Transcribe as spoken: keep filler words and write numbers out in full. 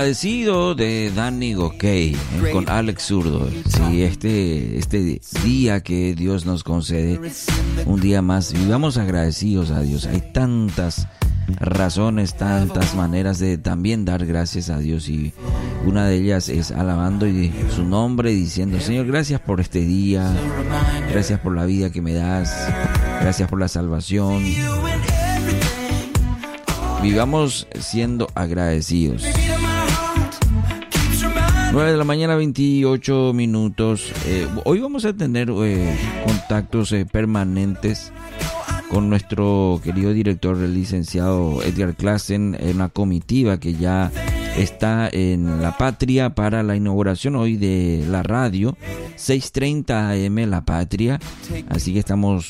Agradecido de Danny Gokey, eh, con Alex Zurdo. Sí, este, este día que Dios nos concede, un día más, vivamos agradecidos a Dios. Hay tantas razones, tantas maneras de también dar gracias a Dios, y una de ellas es alabando y su nombre, diciendo: Señor, gracias por este día, gracias por la vida que me das, gracias por la salvación. Vivamos siendo agradecidos. nueve de la mañana, veintiocho minutos. Eh, hoy vamos a tener eh, contactos eh, permanentes con nuestro querido director, el licenciado Edgar Clasen, en una comitiva que ya está en La Patria para la inauguración hoy de la radio, seiscientos treinta A M La Patria. Así que estamos